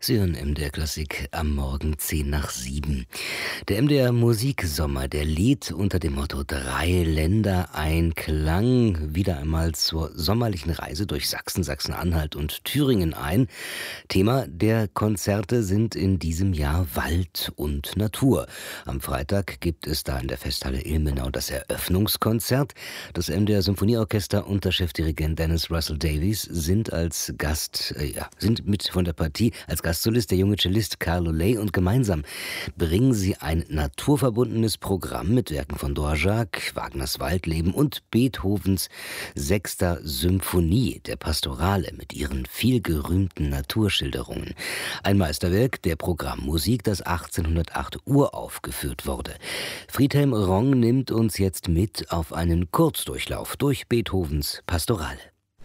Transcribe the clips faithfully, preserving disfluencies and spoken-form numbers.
Sie hören M D R Klassik am Morgen zehn nach sieben. Der M D R Musiksommer, der lädt unter dem Motto Drei Länder ein Klang wieder einmal zur sommerlichen Reise durch Sachsen, Sachsen-Anhalt und Thüringen ein. Thema der Konzerte sind in diesem Jahr Wald und Natur. Am Freitag gibt es da in der Festhalle Ilmenau das Eröffnungskonzert. Das M D R Symphonieorchester unter Chefdirigent Dennis Russell Davies sind als Gast, äh, ja, sind mit von der Partie als Gastsolist der junge Cellist Carlo Ley, und gemeinsam bringen sie ein naturverbundenes Programm mit Werken von Dvorak, Wagners Waldleben und Beethovens Sechster Symphonie, der Pastorale, mit ihren vielgerühmten Naturschilderungen. Ein Meisterwerk der Programmmusik, das achtzehnhundertacht uraufgeführt wurde. Friedhelm Rong nimmt uns jetzt mit auf einen Kurzdurchlauf durch Beethovens Pastorale.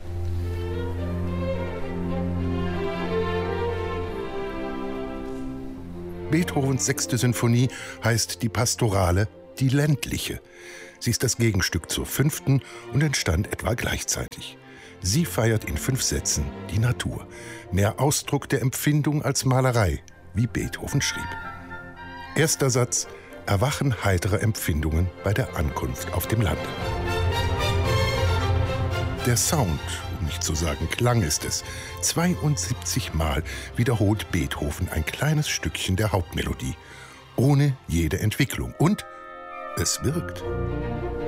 Beethovens Sechste Sinfonie heißt die Pastorale, die ländliche. Sie ist das Gegenstück zur Fünften und entstand etwa gleichzeitig. Sie feiert in fünf Sätzen die Natur. Mehr Ausdruck der Empfindung als Malerei, wie Beethoven schrieb. Erster Satz: Erwachen heitere Empfindungen bei der Ankunft auf dem Lande. Der Sound, um nicht zu sagen Klang ist es, zweiundsiebzig Mal wiederholt Beethoven ein kleines Stückchen der Hauptmelodie, ohne jede Entwicklung. Und es wirkt.